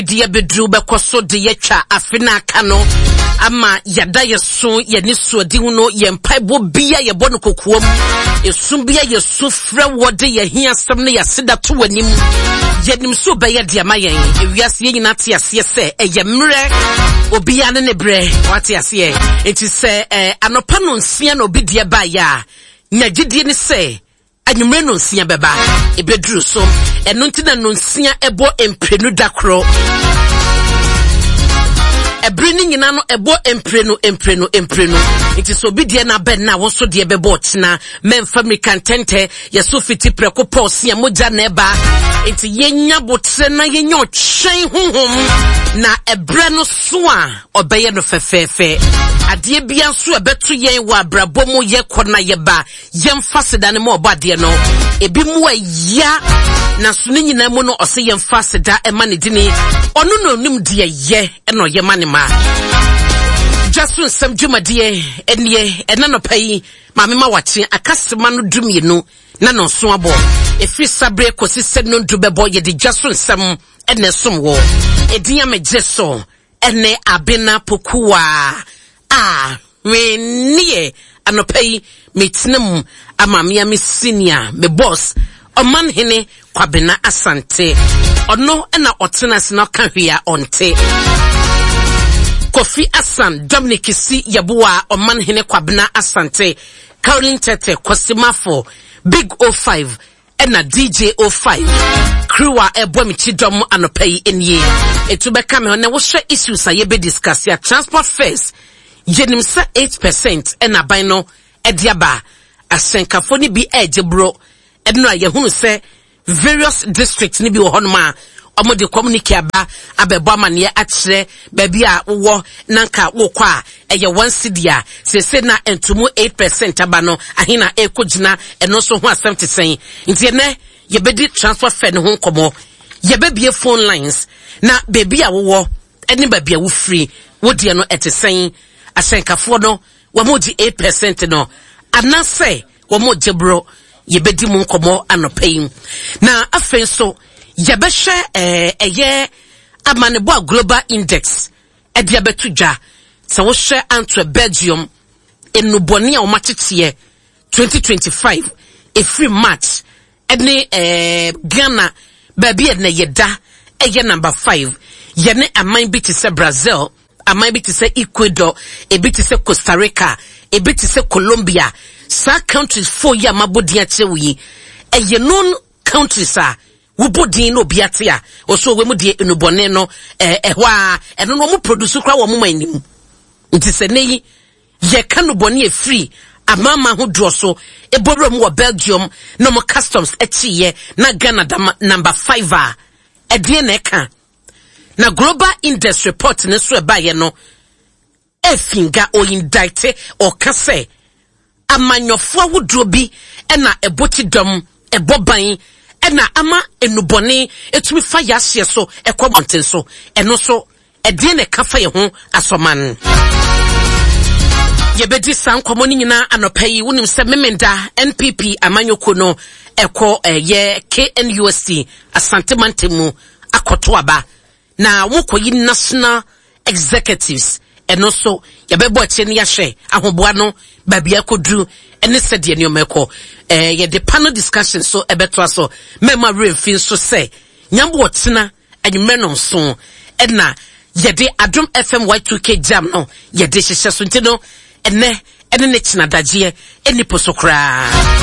dia bedru bekoso de yetwa afina kano ama yada yeso ye ni suodi no ye mpaibo bia ye bɔ no kokuom esum bia ye sufre wode ye hiasem ne yaseda to wanim ye nim so be ye de amayen ewiase ye nyina te ase se eye mre obia ne bre wate ase enti se anopa no nsia na obi de ba ya na gidie ni se anyumre no nsia beba ebedru so eno ntina no nsia ebo emprenu dakro ebrini nyina no ebo emprenu enti so bi de na ben na wo so de bebo tena memfa mikantente yeso fiti preko posia moja na eba enti yenya botre na yenya otwen honhom na ebre no so a obeye no fefefe ade bia so ebeto yen wa abrabomu ye kona ye ba yemfa seda ne mo obade no ebi mu ya na so ne nyina mu no ose yemfa seda e ma ne dini ono no nim de ye e no ye ma ne ma Jason Sam Jumadie enye enano pai mame ma wache akasema no dumienu na no so abo efi sabre kosi seno dubebo ye de Jason Sam ene som wo edinya mejeso ene abena pokuwa nie anopai metinem amamia me senior me boss oman hene kwabena asante ono na otenase na kahwea onte Kofi Asan Dominic si Yabua oman hene kwabena asante Caroline Tete Kosimafo Big 05 ena DJ 05 Crewa ebomichi dom anopai enye etubeka me na wo hwe issues a yebe discuss ya transport fares yenimsa 8% ena ban no ediaba asenkafo ni bi ejebro edno a yehunu se various districts ni bi wo honoma omo de communicate aba abebo amane akire baby a wo nanka wo kwa eye 1 cedi a se na entumu 8% aba no ahina ekogina eno so ho asem sen nti ne yebedi transfer fare ho komo yebebie phone lines na baby a wo eni baby a wo free wo de no etesen asenkafo no wo mo di 8% no anase wo mo jebro yebedi mu komo anopai na afen so yabeshe eye amanebo global index ediabetudwa se wo hwe Antwerp Belgium enuboni a o matete 2025 every March ene Ghana baby ene yeda eye number 5 yene aman bi te se Brazil aman bi te se Ecuador ebi te se Costa Rica ebi te se Colombia sa countries 4 ya mabodi a chewi eye non countries a wubodin no biatia oso we mu de enubone no ehwa eno no mu produce kra wo mu manim nti se nei ye kanubone e free amama ho droso eboro mu wo Belgium no mo customs echiye na Ghana number 5 a edie na eka na global index report ne so eba ye no efinga o indict o kase amanyofo wudro bi na eboti dom eboban ena ama enubone etumi fa yahye so ekobonten so eno so edie ne kafa ye ho asoman yebedi san komoni nyina anopai wonim se memenda NPP amanyoko no eko ye KNUST asante mantemu akoto aba na wokoyi national executives eno so yebebo cheni yahye ahoboa no babia kodru ene sede ne omeko ye the panel discussion so ebeto so mema refin so say nyambo otena anyumre no so ena ye de Adom FM Y2K jam no ye de hye so ntino ene ne chinadagie eni posokra